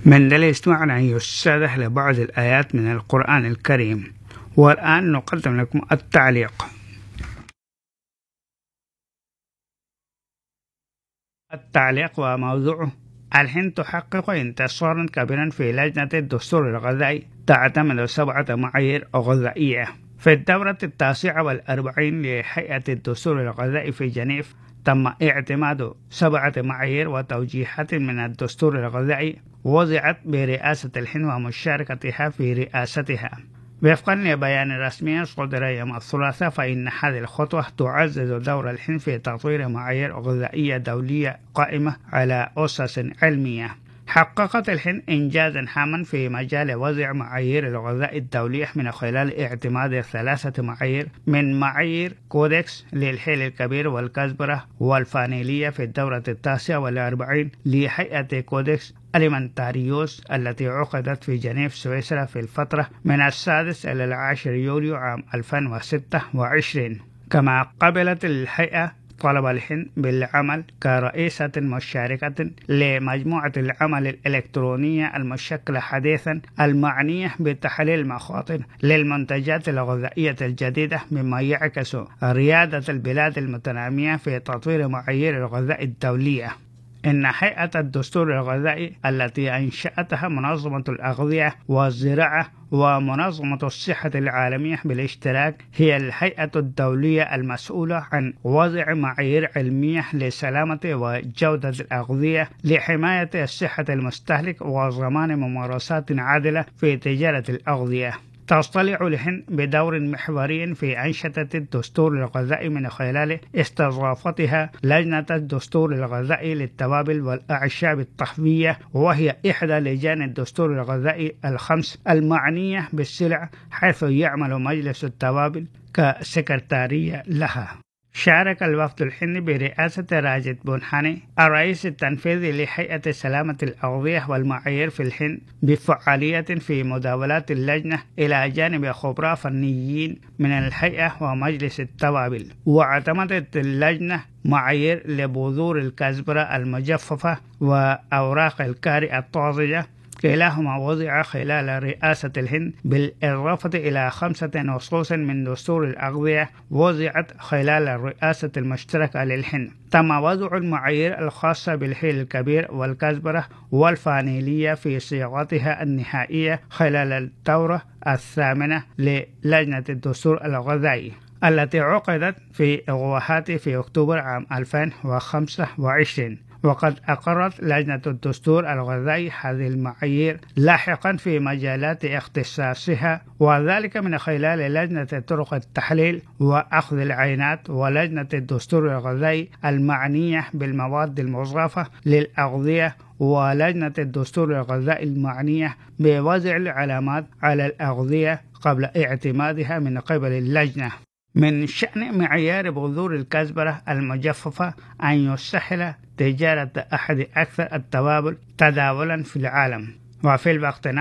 من الاستماع أن يستهدف لبعض الآيات من القرآن الكريم. والآن نقدم لكم التعليق. التعليق وموضوعه: الهند تحقق انتصارا كبيرا في لجنة الدستور الغذائي تعتمد 7 معايير غذائية. في الدورة 49 لهيئة الدستور الغذائي في جنيف تم اعتماد 7 معايير وتوجيهات من الدستور الغذائي وضعت برئاسة الهند ومشاركتها في رئاستها. وفقا لبيان رسمي صدر يوم الثلاثاء، فإن هذه الخطوة تعزز دور الهند في تطوير معايير غذائية دولية قائمة على أسس علمية. حققت الهند إنجازا هاما في مجال وضع معايير الغذاء الدولية من خلال اعتماد 3 معايير من معايير كودكس للحيل الكبير والكزبرة والفانيلية في الدورة 49 لهيئة كودكس أليمنتاريوس التي عقدت في جنيف سويسرا في الفترة من 6 إلى 10 يوليو عام 2026. كما قبلت الهيئة طلب الهند بالعمل كرئيسة مشاركة لمجموعة العمل الإلكترونية المشكلة حديثا المعنية بتحليل المخاطر للمنتجات الغذائية الجديدة، مما يعكس ريادة البلاد المتنامية في تطوير معايير الغذاء الدولية. إن هيئة الدستور الغذائي التي أنشأتها منظمة الأغذية والزراعة ومنظمة الصحة العالمية بالاشتراك هي الهيئة الدولية المسؤولة عن وضع معايير علمية لسلامة وجودة الأغذية لحماية صحة المستهلك وضمان ممارسات عادلة في تجارة الأغذية. تطلع الهند بدور محوري في أنشطة الدستور الغذائي من خلال استضافتها لجنة الدستور الغذائي للتوابل والأعشاب الطهوية، وهي إحدى لجان الدستور الغذائي ال5 المعنية بالسلع، حيث يعمل مجلس التوابل كسكرتارية لها. شارك الوفد الهندي برئاسة راجد بونهاني الرئيس التنفيذي لهيئة سلامة الأغذية والمعايير في الهند بفعالية في مداولات اللجنة إلى جانب خبراء فنيين من الهيئة ومجلس التوابل. واعتمدت اللجنة معايير لبذور الكزبرة المجففة وأوراق الكاري الطازجة، كلاهما وضع خلال رئاسة الهند، بالإضافة إلى 5 نصوص من دستور الأغذية وضعت خلال الرئاسة المشتركة للهند. تم وضع المعايير الخاصة بالحيل الكبير والكزبرة والفانيلية في صيغتها النهائية خلال الدورة 8 للجنة الدستور الغذائي التي عقدت في غوهاتي في أكتوبر عام 2025. وقد أقرت لجنة الدستور الغذائي هذه المعايير لاحقا في مجالات اختصاصها، وذلك من خلال لجنة طرق التحليل وأخذ العينات، ولجنة الدستور الغذائي المعنية بالمواد المضافة للأغذية، ولجنة الدستور الغذائي المعنية بوضع العلامات على الأغذية قبل اعتمادها من قبل اللجنة. من شأن معيار بذور الكزبرة المجففة أن يسهل تجارة أحد أكثر التوابل تداولا في العالم، وفي الوقت